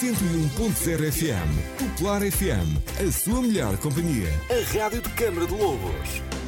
101.0 FM. Popular FM, a sua melhor companhia. A rádio de Câmara de Lobos.